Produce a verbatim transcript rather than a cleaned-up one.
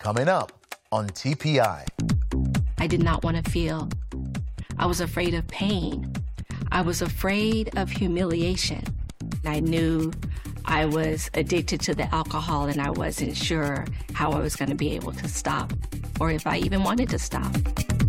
Coming up on T P I. I did not want to feel. I was afraid of pain. I was afraid of humiliation. I knew I was addicted to the alcohol and I wasn't sure how I was going to be able to stop or if I even wanted to stop.